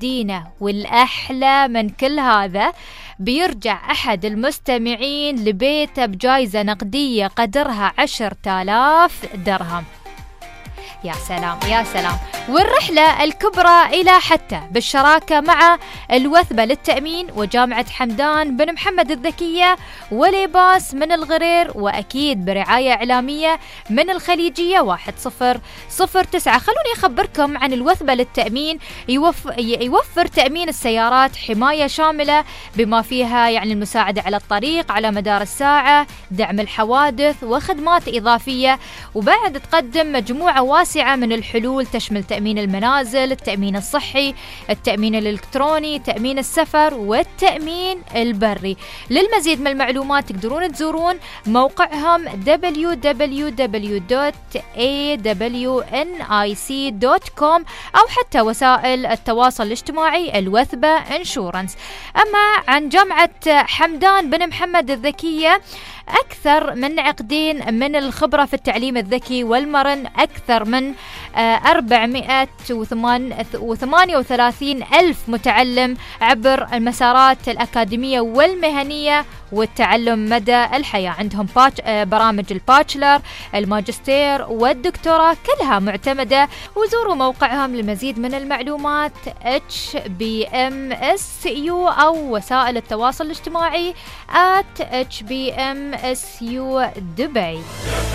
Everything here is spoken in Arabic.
المدينة والأحلى من كل هذا، بيرجع أحد المستمعين لبيته بجائزة نقدية قدرها 10,000 درهم. يا سلام يا سلام. والرحلة الكبرى إلى حتى بالشراكة مع الوثبة للتأمين وجامعة حمدان بن محمد الذكية وليباس من الغرير، وأكيد برعاية إعلامية من الخليجية 1009. خلوني أخبركم عن الوثبة للتأمين. يوفر تأمين السيارات حماية شاملة بما فيها يعني المساعدة على الطريق على مدار الساعة، دعم الحوادث وخدمات إضافية، وبعد تقدم مجموعة واسعة من الحلول تشمل تأمين المنازل، التأمين الصحي، التأمين الإلكتروني، تأمين السفر والتأمين البري. للمزيد من المعلومات تقدرون تزورون موقعهم www.awnic.com أو حتى وسائل التواصل الاجتماعي الوثبة انشورنس. أما عن جامعة حمدان بن محمد الذكية، أكثر من عقدين من الخبرة في التعليم الذكي والمرن، أكثر من 438 ألف متعلم عبر المسارات الأكاديمية والمهنية والتعلم مدى الحياة. عندهم برامج الباتشلر، الماجستير والدكتوراه كلها معتمدة. وزوروا موقعهم لمزيد من المعلومات HBMSU أو وسائل التواصل الاجتماعي @HBMSU دبي.